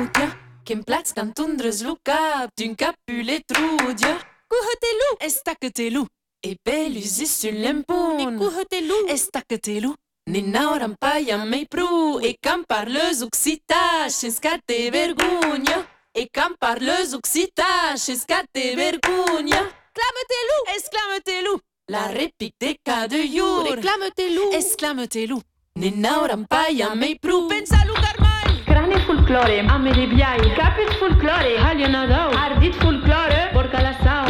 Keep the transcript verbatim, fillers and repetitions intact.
trudia, che in plats cantundres lu cap, d'un capule trudia. Cuhătelu, Estacătelu, e pelusi sull'empun. cuhătelu, Estacătelu, ninauram paia mei pru, e cam parlez occita, și scate vergogna. E cam parlez occita, și scate vergogna. clamătelu, Exclamă-te-lu, la repic de ca de iur. reclamătelu, Exclamă-te-lu, ninauram paia mei pru. pensa lu carmai, Crane folklore, ame de biai, capit folklore, halionadau, ardit folklore, porca la sau.